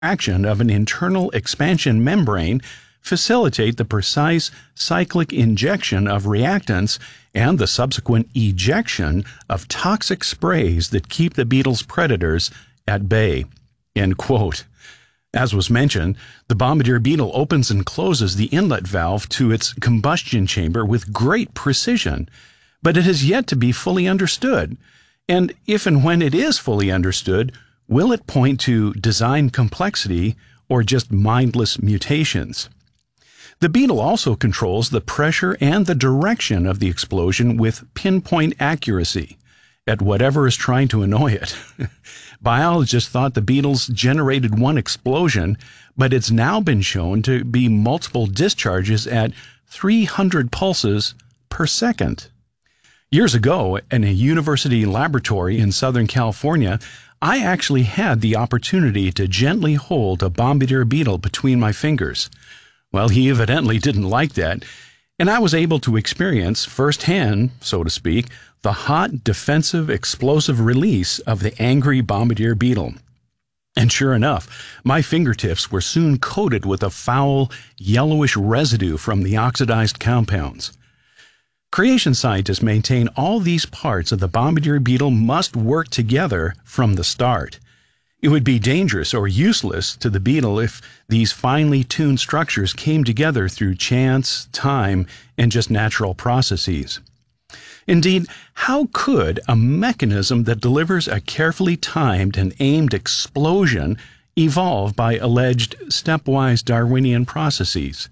action of an internal expansion membrane facilitate the precise cyclic injection of reactants and the subsequent ejection of toxic sprays that keep the beetle's predators at bay." End quote. As was mentioned, the bombardier beetle opens and closes the inlet valve to its combustion chamber with great precision, but it has yet to be fully understood. And if and when it is fully understood, will it point to design complexity or just mindless mutations? The beetle also controls the pressure and the direction of the explosion with pinpoint accuracy at whatever is trying to annoy it. Biologists thought the beetles generated one explosion, but it's now been shown to be multiple discharges at 300 pulses per second. Years ago, in a university laboratory in Southern California, I actually had the opportunity to gently hold a bombardier beetle between my fingers. Well, he evidently didn't like that, and I was able to experience firsthand, so to speak, the hot, defensive, explosive release of the angry bombardier beetle. And sure enough, my fingertips were soon coated with a foul, yellowish residue from the oxidized compounds. Creation scientists maintain all these parts of the bombardier beetle must work together from the start. It would be dangerous or useless to the beetle if these finely tuned structures came together through chance, time, and just natural processes. Indeed, how could a mechanism that delivers a carefully timed and aimed explosion evolve by alleged stepwise Darwinian processes?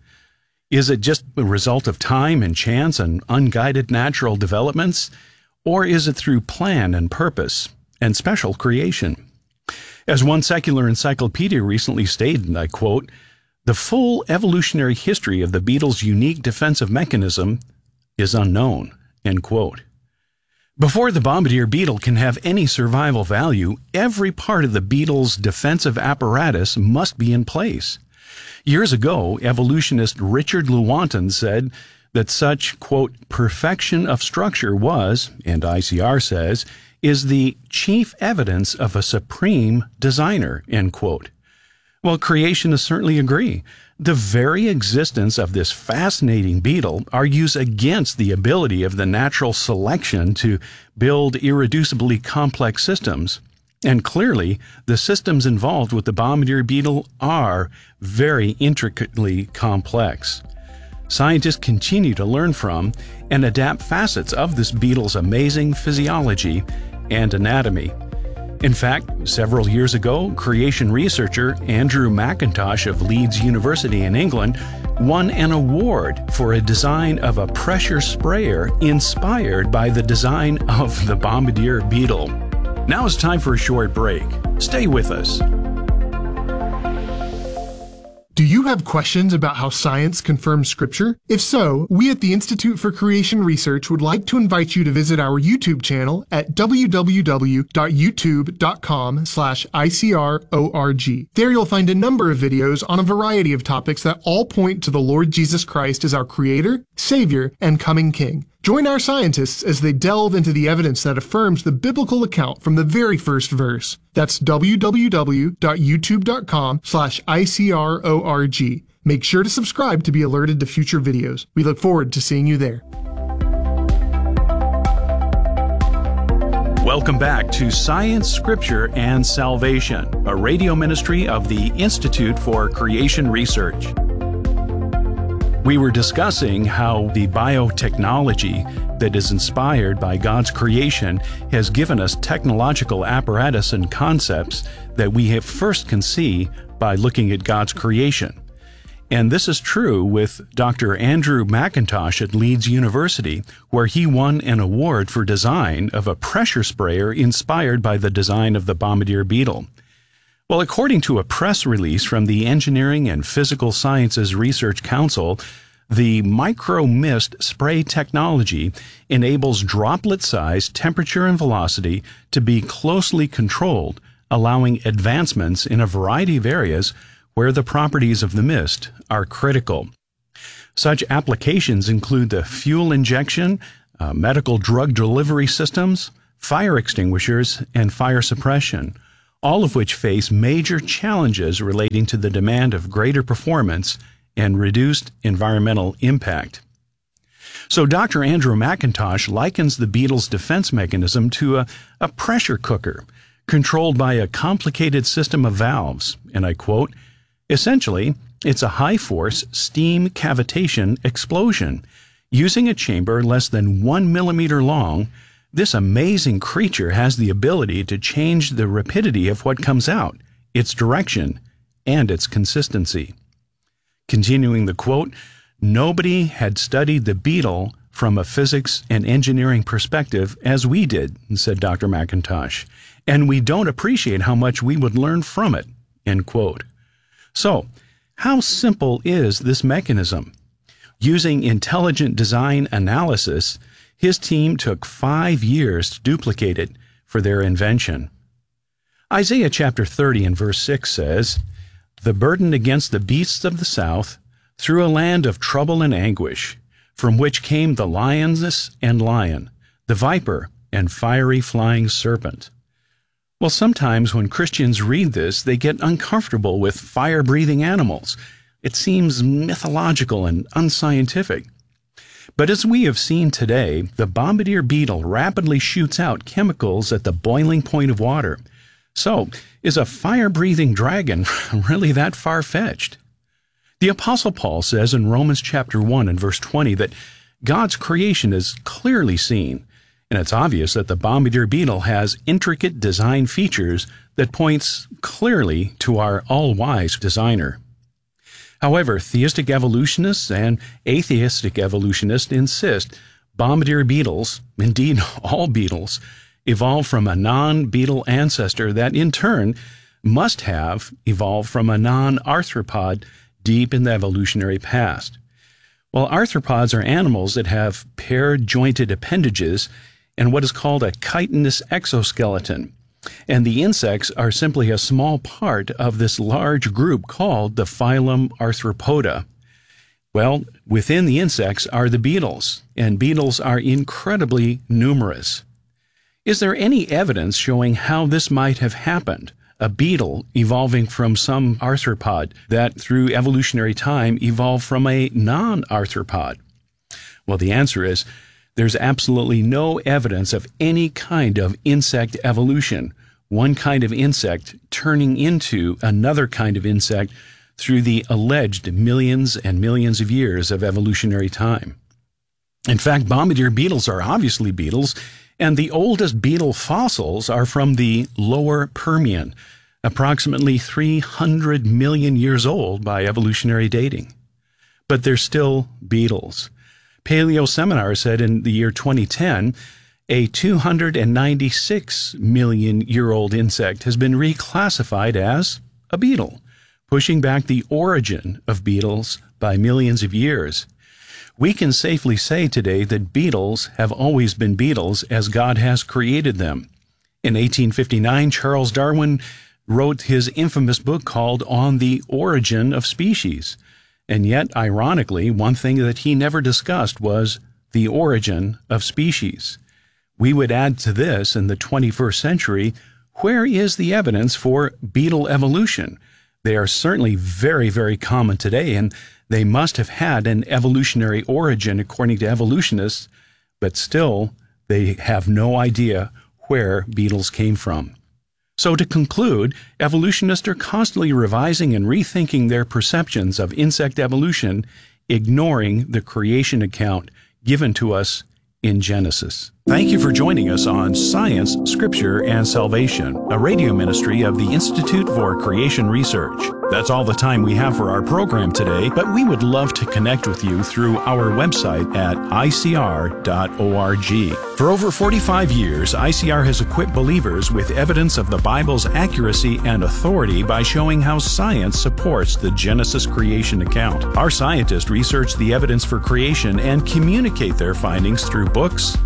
Is it just a result of time and chance and unguided natural developments? Or is it through plan and purpose and special creation? As one secular encyclopedia recently stated, and I quote, "The full evolutionary history of the beetle's unique defensive mechanism is unknown." End quote. Before the bombardier beetle can have any survival value, every part of the beetle's defensive apparatus must be in place. Years ago, evolutionist Richard Lewontin said that such, quote, "perfection of structure was," and ICR says, "is the chief evidence of a supreme designer," end quote. Well, creationists certainly agree. The very existence of this fascinating beetle argues against the ability of the natural selection to build irreducibly complex systems. And clearly, the systems involved with the bombardier beetle are very intricately complex. Scientists continue to learn from and adapt facets of this beetle's amazing physiology and anatomy. In fact, several years ago, creation researcher Andrew McIntosh of Leeds University in England won an award for a design of a pressure sprayer inspired by the design of the bombardier beetle. Now it's time for a short break. Stay with us. Do you have questions about how science confirms Scripture? If so, we at the Institute for Creation Research would like to invite you to visit our YouTube channel at www.youtube.com/ICRORG. There you'll find a number of videos on a variety of topics that all point to the Lord Jesus Christ as our Creator, Savior, and coming King. Join our scientists as they delve into the evidence that affirms the biblical account from the very first verse. That's www.youtube.com/ICRORG. Make sure to subscribe to be alerted to future videos. We look forward to seeing you there. Welcome back to Science, Scripture, and Salvation, a radio ministry of the Institute for Creation Research. We were discussing how the biotechnology that is inspired by God's creation has given us technological apparatus and concepts that we have first can see by looking at God's creation. And this is true with Dr. Andrew McIntosh at Leeds University, where he won an award for design of a pressure sprayer inspired by the design of the bombardier beetle. Well, according to a press release from the Engineering and Physical Sciences Research Council, the micro-mist spray technology enables droplet-sized temperature and velocity to be closely controlled, allowing advancements in a variety of areas where the properties of the mist are critical. Such applications include the fuel injection, medical drug delivery systems, fire extinguishers, and fire suppression, all of which face major challenges relating to the demand of greater performance and reduced environmental impact. So Dr. Andrew McIntosh likens the beetle's defense mechanism to a pressure cooker controlled by a complicated system of valves, and I quote, "Essentially, it's a high-force steam cavitation explosion. Using a chamber less than 1 millimeter long, this amazing creature has the ability to change the rapidity of what comes out, its direction, and its consistency." Continuing the quote, "Nobody had studied the beetle from a physics and engineering perspective as we did," said Dr. McIntosh, "and we don't appreciate how much we would learn from it," end quote. So, how simple is this mechanism? Using intelligent design analysis, his team took 5 years to duplicate it for their invention. Isaiah chapter 30 and verse 6 says, "The burden against the beasts of the south, through a land of trouble and anguish, from which came the lioness and lion, the viper and fiery flying serpent." Well, sometimes when Christians read this, they get uncomfortable with fire-breathing animals. It seems mythological and unscientific. But as we have seen today, the bombardier beetle rapidly shoots out chemicals at the boiling point of water. So, is a fire-breathing dragon really that far-fetched? The Apostle Paul says in Romans chapter 1 and verse 20 that God's creation is clearly seen, and it's obvious that the bombardier beetle has intricate design features that points clearly to our all-wise designer. However, theistic evolutionists and atheistic evolutionists insist bombardier beetles, indeed all beetles, evolved from a non-beetle ancestor that in turn must have evolved from a non-arthropod deep in the evolutionary past. Well, arthropods are animals that have paired jointed appendages and what is called a chitinous exoskeleton, and the insects are simply a small part of this large group called the phylum Arthropoda. Well, within the insects are the beetles, and beetles are incredibly numerous. Is there any evidence showing how this might have happened? A beetle evolving from some arthropod that through evolutionary time evolved from a non-arthropod? Well, the answer is there's absolutely no evidence of any kind of insect evolution, one kind of insect turning into another kind of insect through the alleged millions and millions of years of evolutionary time. In fact, bombardier beetles are obviously beetles, and the oldest beetle fossils are from the Lower Permian, approximately 300 million years old by evolutionary dating. But they're still beetles. Paleo Seminar said in the year 2010, a 296 million year old insect has been reclassified as a beetle, pushing back the origin of beetles by millions of years. We can safely say today that beetles have always been beetles as God has created them. In 1859, Charles Darwin wrote his infamous book called On the Origin of Species. And yet, ironically, one thing that he never discussed was the origin of species. We would add to this in the 21st century, where is the evidence for beetle evolution? They are certainly very, very common today, and they must have had an evolutionary origin according to evolutionists, but still, they have no idea where beetles came from. So to conclude, evolutionists are constantly revising and rethinking their perceptions of insect evolution, ignoring the creation account given to us in Genesis. Thank you for joining us on Science, Scripture, and Salvation, a radio ministry of the Institute for Creation Research. That's all the time we have for our program today, but we would love to connect with you through our website at icr.org. For over 45 years, ICR has equipped believers with evidence of the Bible's accuracy and authority by showing how science supports the Genesis creation account. Our scientists research the evidence for creation and communicate their findings through books, articles,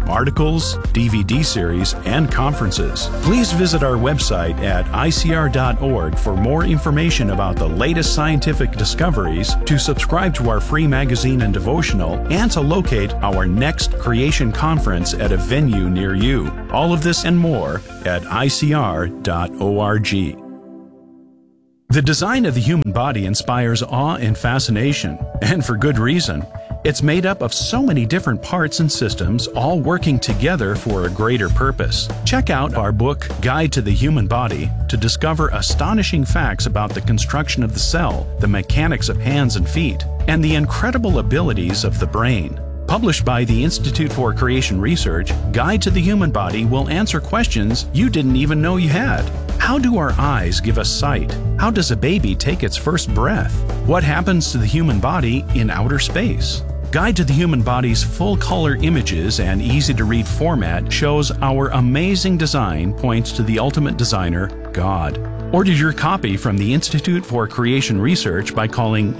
articles, DVD series, and conferences. Please visit our website at icr.org for more information about the latest scientific discoveries, to subscribe to our free magazine and devotional, and to locate our next Creation Conference at a venue near you. All of this and more at icr.org. The design of the human body inspires awe and fascination, and for good reason. It's made up of so many different parts and systems, all working together for a greater purpose. Check out our book, Guide to the Human Body, to discover astonishing facts about the construction of the cell, the mechanics of hands and feet, and the incredible abilities of the brain. Published by the Institute for Creation Research, Guide to the Human Body will answer questions you didn't even know you had. How do our eyes give us sight? How does a baby take its first breath? What happens to the human body in outer space? Guide to the Human Body's full-color images and easy-to-read format shows our amazing design points to the ultimate designer, God. Order your copy from the Institute for Creation Research by calling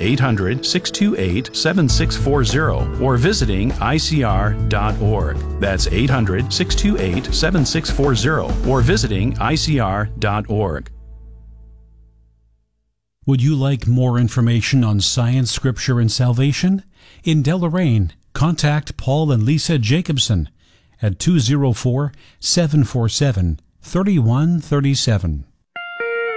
800-628-7640 or visiting icr.org. That's 800-628-7640 or visiting icr.org. Would you like more information on science, scripture, and salvation? In Deloraine, contact Paul and Lisa Jacobson at 204-747-3137.